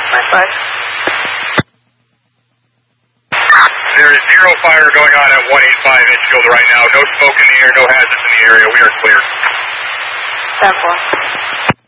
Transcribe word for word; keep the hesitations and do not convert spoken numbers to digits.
My five. There is zero fire going on at one eighty-five Edgefield right now. No smoke in the air, no hazards in the area. We are clear. ten four.